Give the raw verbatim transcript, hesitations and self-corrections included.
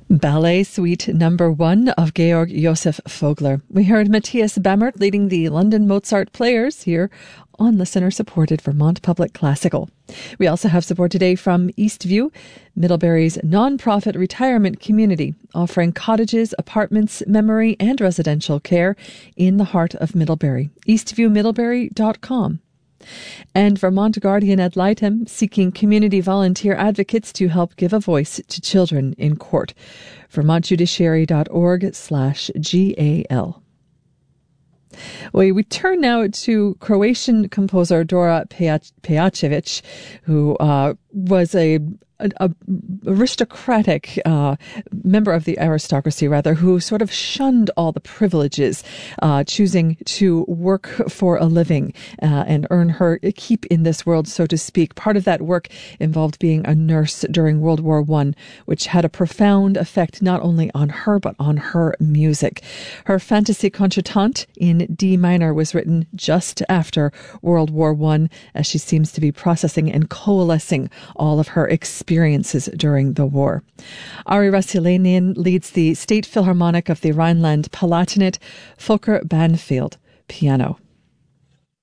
Ballet Suite Number One of Georg Josef Vogler. We heard Matthias Bamert leading the London Mozart Players here on listener-supported Vermont Public Classical. We also have support today from Eastview, Middlebury's non-profit retirement community, offering cottages, apartments, memory, and residential care in the heart of Middlebury. eastview middlebury dot com. And Vermont Guardian ad litem, seeking community volunteer advocates to help give a voice to children in court. vermont judiciary dot org slash G A L. We, we turn now to Croatian composer Dora Pejacevic, who uh, was a An a, aristocratic uh, member of the aristocracy, rather, who sort of shunned all the privileges, uh, choosing to work for a living uh, and earn her keep in this world, so to speak. Part of that work involved being a nurse during World War One, which had a profound effect not only on her, but on her music. Her Fantasy Concertante in D minor was written just after World War One, as she seems to be processing and coalescing all of her experiences experiences during the war. Ari Rasilanian leads the State Philharmonic of the Rhineland Palatinate, Volker Banfield, piano.